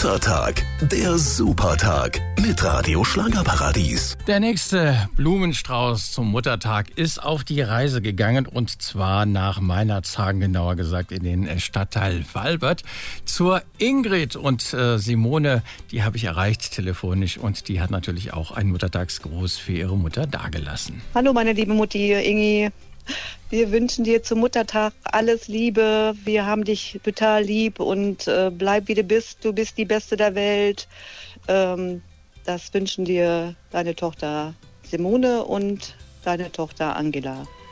Muttertag, der Supertag mit Radio Schlagerparadies. Der nächste Blumenstrauß zum Muttertag ist auf die Reise gegangen und zwar nach Meinerzhagen, genauer gesagt in den Stadtteil Walbert, zur Ingrid. Und Simone, die habe ich erreicht telefonisch und die hat natürlich auch einen Muttertagsgruß für ihre Mutter dagelassen. Hallo meine liebe Mutti Ingi. Wir wünschen dir zum Muttertag alles Liebe. Wir haben dich total lieb und bleib wie du bist. Du bist die Beste der Welt. Das wünschen dir deine Tochter Simone und deine Tochter Angela.